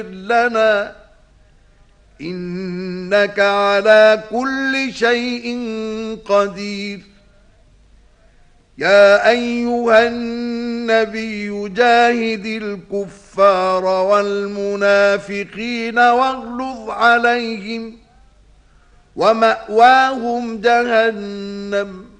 لنا إنك على كل شيء قدير. يا أيها النبي جاهد الكفار والمنافقين واغلظ عليهم ومأواهم جهنم